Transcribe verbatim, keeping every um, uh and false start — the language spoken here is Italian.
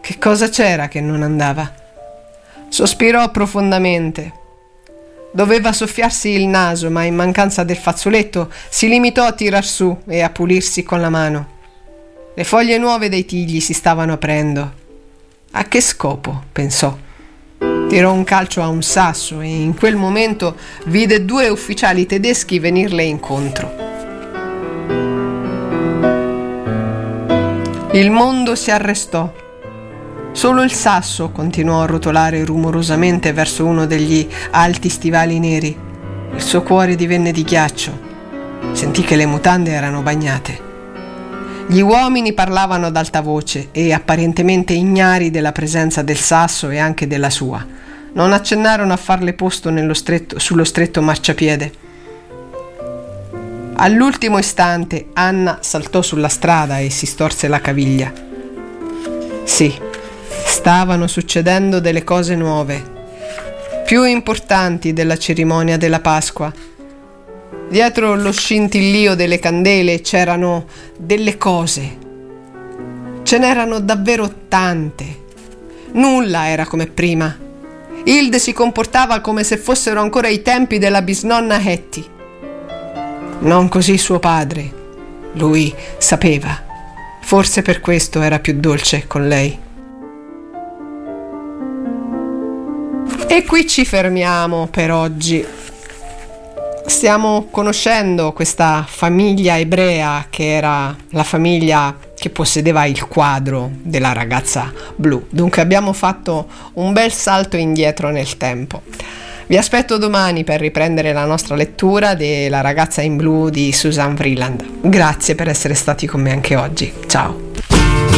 Che cosa c'era che non andava? Sospirò profondamente. Doveva soffiarsi il naso, ma in mancanza del fazzoletto si limitò a tirar su e a pulirsi con la mano. Le foglie nuove dei tigli si stavano aprendo. A che scopo? Pensò. Tirò un calcio a un sasso e in quel momento vide due ufficiali tedeschi venirle incontro. Il mondo si arrestò. Solo il sasso continuò a rotolare rumorosamente verso uno degli alti stivali neri. Il suo cuore divenne di ghiaccio. Sentì che le mutande erano bagnate. Gli uomini parlavano ad alta voce e, apparentemente ignari della presenza del sasso e anche della sua, non accennarono a farle posto nello stretto, sullo stretto marciapiede. All'ultimo istante Anna saltò sulla strada e si storse la caviglia. Sì, stavano succedendo delle cose nuove, più importanti della cerimonia della Pasqua. Dietro lo scintillio delle candele c'erano delle cose. Ce n'erano davvero tante. Nulla era come prima. Hilde si comportava come se fossero ancora i tempi della bisnonna Hetty. Non così suo padre. Lui sapeva. Forse per questo era più dolce con lei. E qui ci fermiamo per oggi. Stiamo conoscendo questa famiglia ebrea che era la famiglia che possedeva il quadro della ragazza blu. Dunque abbiamo fatto un bel salto indietro nel tempo. Vi aspetto domani per riprendere la nostra lettura della ragazza in blu di Susan Vreeland. Grazie per essere stati con me anche oggi. Ciao.